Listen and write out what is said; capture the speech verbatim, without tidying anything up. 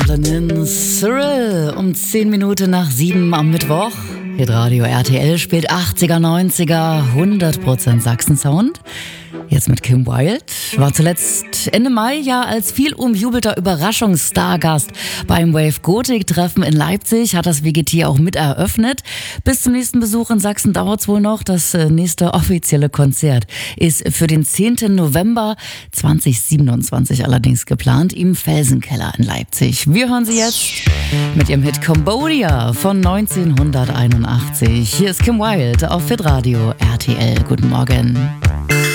Melanin Cyril um zehn Minuten nach sieben am Mittwoch. Hitradio R T L spielt achtziger, neunziger, hundert Prozent Sachsen-Sound. Jetzt mit Kim Wilde. War zuletzt Ende Mai ja als viel umjubelter Überraschungsstargast beim Wave Gothic-Treffen in Leipzig. Hat das W G T auch mit eröffnet. Bis zum nächsten Besuch in Sachsen dauert es wohl noch. Das nächste offizielle Konzert ist für den zehnten November zweitausendsiebenundzwanzig allerdings geplant im Felsenkeller in Leipzig. Wir hören sie jetzt mit ihrem Hit Cambodia von neunzehnhunderteinundachtzig. Hier ist Kim Wilde auf Hitradio R T L. Guten Morgen.